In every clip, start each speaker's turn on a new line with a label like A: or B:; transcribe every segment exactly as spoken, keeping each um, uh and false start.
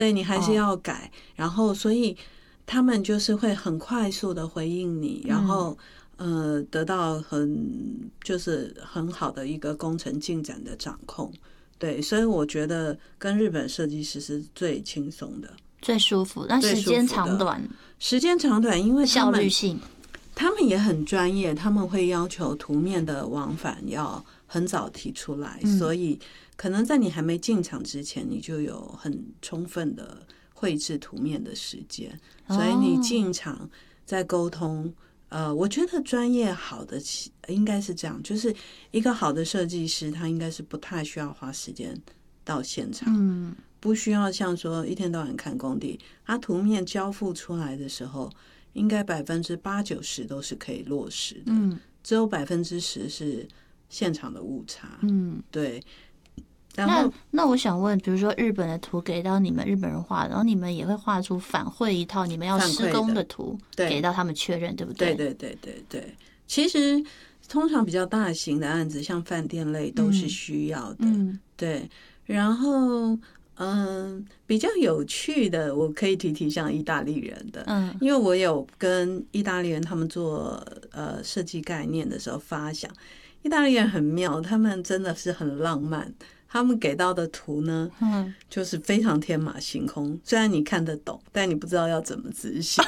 A: 对，你还是要改，哦、然后所以他们就是会很快速的回应你，然后、嗯、呃得到很就是很好的一个工程进展的掌控。对，所以我觉得跟日本设计师是最轻松的、
B: 最舒服。那时间长短，
A: 时间长短，因为他们
B: 效率性，
A: 他们也很专业，他们会要求图面的往返要很早提出来，嗯、所以可能在你还没进场之前，你就有很充分的绘制图面的时间，所以你进场再沟通。呃，我觉得专业好的应该是这样，就是一个好的设计师，他应该是不太需要花时间到现场，嗯，不需要像说一天到晚看工地，他图面交付出来的时候，应该百分之八九十都是可以落实的，嗯，只有百分之十是现场的误差，嗯，对。然后
B: 那那我想问，比如说日本的图给到你们日本人画，然后你们也会画出反馈一套你们要施工的图给到他们确认，对不对？
A: 对对对对对。其实通常比较大型的案子，像饭店类都是需要的，嗯、对。然后嗯，比较有趣的，我可以提提像意大利人的，嗯，因为我有跟意大利人他们做呃设计概念的时候发想，意大利人很妙，他们真的是很浪漫。他们给到的图呢，嗯，就是非常天马行空。虽然你看得懂，但你不知道要怎么执行。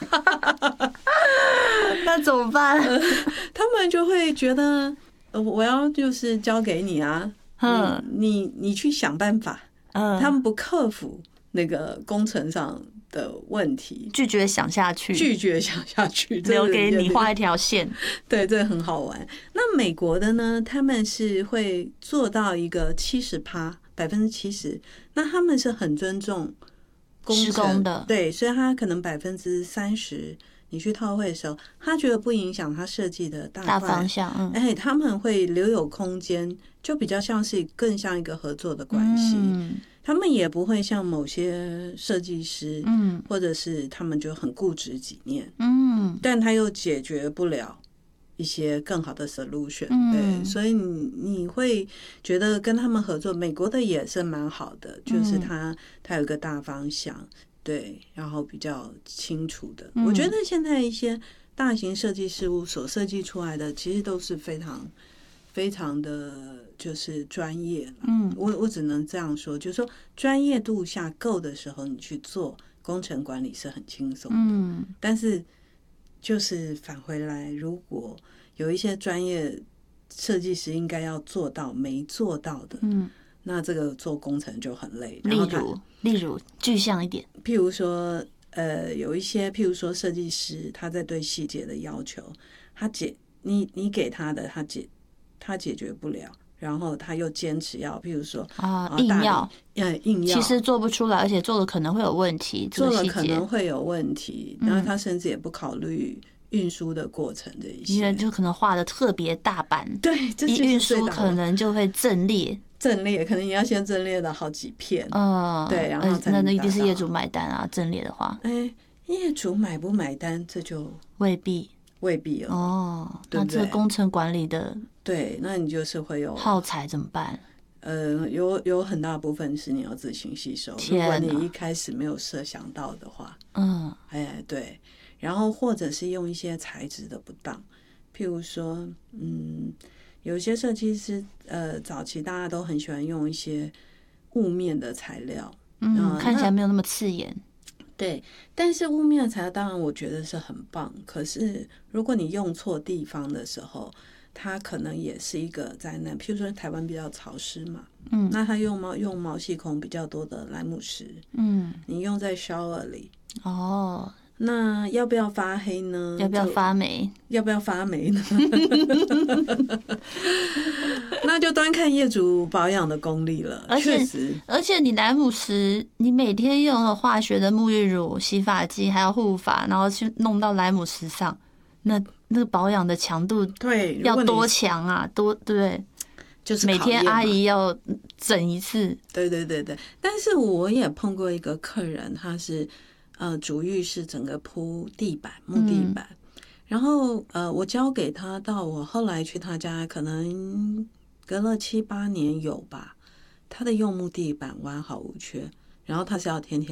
B: 那怎么办？
A: 呃、他们就会觉得，呃，我要就是交给你啊，嗯、你你你去想办法。嗯，他们不克服那个工程上的问题，
B: 拒绝想下去，
A: 拒绝想下去，
B: 留给你画一条线。
A: 对，这很好玩。那美国的呢？他们是会做到一个七十趴，百分之七十。那他们是很尊重工程
B: 施工的，
A: 对，所以他可能百分之三十，你去套会的时候，他觉得不影响他设计的大
B: 大方向。嗯，
A: 哎，他们会留有空间，就比较像是更像一个合作的关系。嗯，他们也不会像某些设计师，嗯，或者是他们就很固执己见，嗯，但他又解决不了一些更好的 solution，嗯，对，所以你你会觉得跟他们合作，美国的也是蛮好的，就是他他有个大方向，对，然后比较清楚的。嗯，我觉得现在一些大型设计事务所设计出来的，其实都是非常非常的就是专业了。嗯，我我只能这样说，就是说专业度下够的时候，你去做工程管理是很轻松的。嗯，但是就是返回来，如果有一些专业设计师应该要做到没做到的，嗯，那这个做工程就很累。
B: 例如，例如具象一点，
A: 譬如说，呃，有一些譬如说设计师他在对细节的要求，他解你你给他的，他解他解决不了。然后他又坚持要，譬如说
B: 啊，硬要，
A: 呃，硬要，
B: 其实做不出来，而且做了可能会有问题，
A: 做了可能会有问题。然后他甚至也不考虑运输的过程的一些，
B: 因为就可能画的特别大版，
A: 对，这
B: 一运输可能就会阵裂，
A: 阵裂可能你要先阵裂的好几片，嗯，对，然后才
B: 那那一定是业主买单啊，阵裂的话，
A: 哎，业主买不买单这就
B: 未必。
A: 未必了
B: 哦，那这工程管理的
A: 对，那你就是会有
B: 耗材怎么办？
A: 呃，有有很大部分是你要自行吸收。如果你一开始没有设想到的话，嗯，哎，对，然后或者是用一些材质的不当，譬如说，嗯，有些设计师呃，早期大家都很喜欢用一些雾面的材料，
B: 嗯，看起来没有那么刺眼。
A: 对，但是雾面材当然我觉得是很棒，可是如果你用错地方的时候，它可能也是一个灾难。譬如说台湾比较潮湿嘛，嗯，那它用毛用毛细孔比较多的莱姆石，嗯，你用在 shower 里，哦，那要不要发黑呢？
B: 要不要发霉？
A: 要不要发霉呢？那就端看业主保养的功力了。
B: 而且，而且你莱姆石，你每天用了化学的沐浴乳、洗发剂，还有护发，然后去弄到莱姆石上，那那个保养的强度，
A: 对，
B: 要多强啊？多对不对？
A: 就是
B: 每天阿姨要整一次。
A: 对对对对。但是我也碰过一个客人，他是呃主浴室整个铺地板木地板，嗯、然后呃我交给他，到我后来去他家，可能隔了七八年有吧，他的柚木地板完好无缺， 然后它是要天天